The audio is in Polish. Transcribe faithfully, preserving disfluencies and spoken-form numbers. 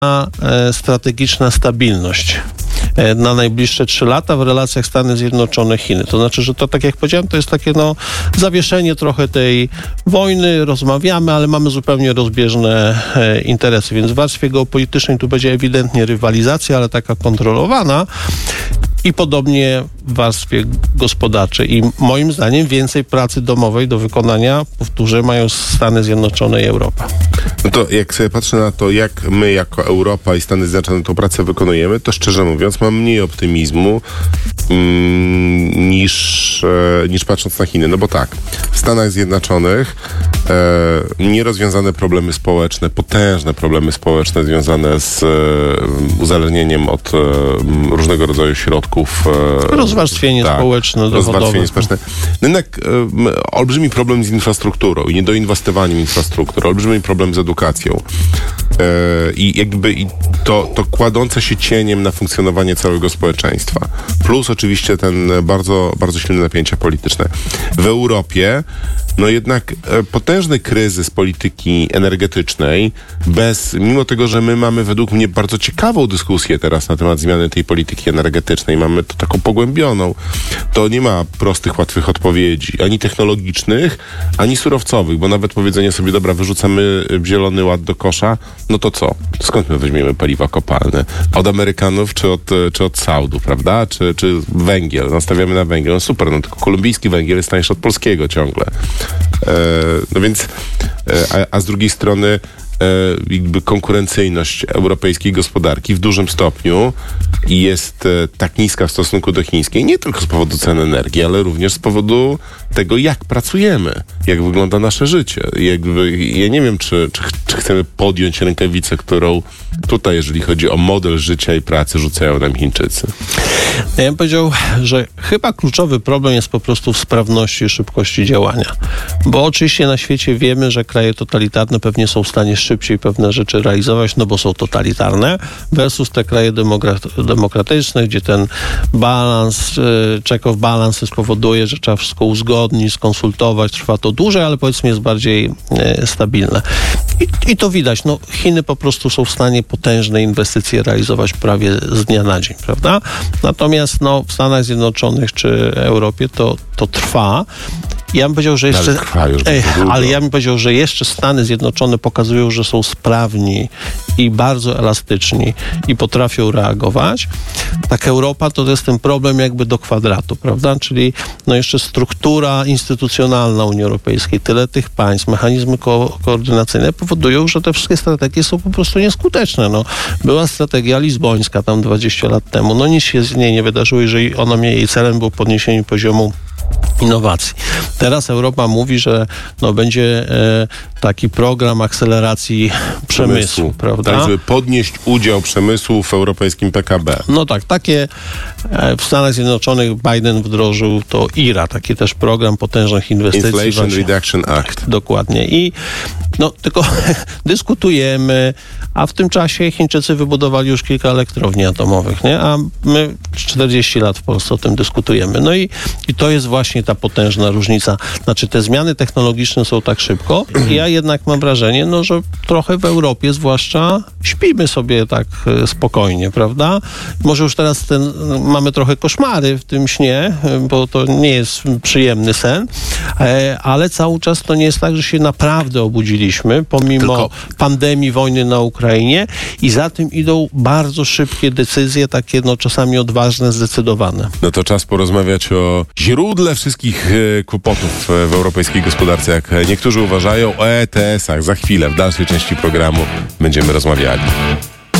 strategiczna stabilność na najbliższe trzy lata w relacjach Stany Zjednoczone-Chiny. To znaczy, że to, tak jak powiedziałem, to jest takie no, zawieszenie trochę tej wojny, rozmawiamy, ale mamy zupełnie rozbieżne e, interesy, więc w warstwie geopolitycznej tu będzie ewidentnie rywalizacja, ale taka kontrolowana. I podobnie w warstwie gospodarczej. I moim zdaniem więcej pracy domowej do wykonania, powtórzę, mają Stany Zjednoczone i Europa. No to jak sobie patrzę na to, jak my jako Europa i Stany Zjednoczone tą pracę wykonujemy, to szczerze mówiąc mam mniej optymizmu mm, niż, e, niż patrząc na Chiny. No bo tak, w Stanach Zjednoczonych e, nierozwiązane problemy społeczne, potężne problemy społeczne związane z e, uzależnieniem od e, różnego rodzaju środków. Rozwarstwienie tak, społeczne, dochodowe. Rozwarstwienie społeczne. No jednak e, olbrzymi problem z infrastrukturą i niedoinwestowaniem w infrastrukturę, olbrzymi problem z edukacją. E, I jakby i to, to kładące się cieniem na funkcjonowanie całego społeczeństwa. Plus oczywiście ten bardzo, bardzo silne napięcia polityczne. W Europie no jednak e, potężny kryzys polityki energetycznej, bez, mimo tego, że my mamy według mnie bardzo ciekawą dyskusję teraz na temat zmiany tej polityki energetycznej, mamy to taką pogłębioną, to nie ma prostych, łatwych odpowiedzi, ani technologicznych, ani surowcowych, bo nawet powiedzenie sobie, dobra, wyrzucamy zielony ład do kosza, no to co? Skąd my weźmiemy paliwa kopalne? Od Amerykanów czy od, czy od Saudów, prawda? Czy, czy węgiel? Nastawiamy na węgiel. No super, no tylko kolumbijski węgiel jest tańszy od polskiego ciągle. E, no więc, e, a, a z drugiej strony e, jakby konkurencyjność europejskiej gospodarki w dużym stopniu jest e, tak niska w stosunku do chińskiej, nie tylko z powodu cen energii, ale również z powodu tego, jak pracujemy, jak wygląda nasze życie. Jakby, ja nie wiem, czy, czy, czy chcemy podjąć rękawicę, którą tutaj, jeżeli chodzi o model życia i pracy, rzucają nam Chińczycy. Ja bym powiedział, że chyba kluczowy problem jest po prostu w sprawności i szybkości działania. Bo oczywiście na świecie wiemy, że kraje totalitarne pewnie są w stanie szybciej pewne rzeczy realizować, no bo są totalitarne, versus te kraje demokra- demokratyczne, gdzie ten balans, check of balance spowoduje, że trzeba wszystko uzgodnić, skonsultować, trwa to dłużej, ale powiedzmy jest bardziej e, stabilne. I, I to widać, no Chiny po prostu są w stanie potężne inwestycje realizować prawie z dnia na dzień, prawda? Natomiast no, w Stanach Zjednoczonych czy Europie to, to trwa. Ja bym powiedział, że jeszcze... Ale, już ej, ale ja bym powiedział, że jeszcze Stany Zjednoczone pokazują, że są sprawni i bardzo elastyczni i potrafią reagować. Tak Europa to jest ten problem jakby do kwadratu, prawda? Czyli no jeszcze struktura instytucjonalna Unii Europejskiej, tyle tych państw, mechanizmy ko- koordynacyjne powodują, że te wszystkie strategie są po prostu nieskuteczne. No, była strategia lizbońska tam dwadzieścia lat temu. No nic się z niej nie wydarzyło, jeżeli ona jej celem było podniesienie poziomu innowacji. Teraz Europa mówi, że no, będzie e, taki program akceleracji przemysłu, przemysłu, prawda? Tak, żeby podnieść udział przemysłu w europejskim P K B. No tak, takie e, w Stanach Zjednoczonych Biden wdrożył to I R A, taki też program potężnych inwestycji. Inflation właśnie. Reduction Act. Tak, dokładnie. I no tylko dyskutujemy, a w tym czasie Chińczycy wybudowali już kilka elektrowni atomowych, nie? A my czterdzieści lat w Polsce o tym dyskutujemy. No i, i to jest właśnie ta potężna różnica. Znaczy te zmiany technologiczne są tak szybko i ja jednak mam wrażenie, no, że trochę w Europie zwłaszcza śpimy sobie tak e, spokojnie, prawda? Może już teraz ten, mamy trochę koszmary w tym śnie, bo to nie jest przyjemny sen, e, ale cały czas to nie jest tak, że się naprawdę obudziliśmy, pomimo Tylko... pandemii, wojny na Ukrainie i za tym idą bardzo szybkie decyzje, takie no czasami odważne, zdecydowane. No to czas porozmawiać o źródle wszystkich e, kłopotów w europejskiej gospodarce, jak niektórzy uważają, o E T S-ach. Za chwilę, w dalszej części programu będziemy rozmawiali.